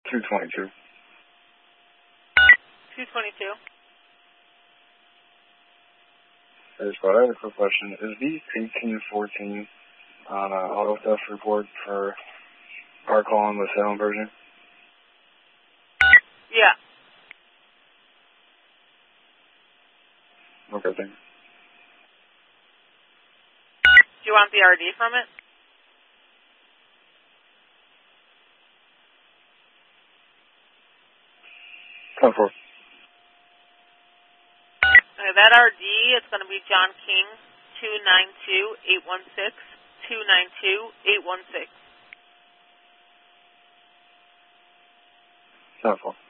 222. 222. Hey, Scott, I have a quick question. Is the 1814 on auto theft report for our call on the Salem version? Yeah. Okay, thanks. Do you want the RD from it? Come forward. Okay, that RD is going to be John King, 292-816, 292-816. Come forward.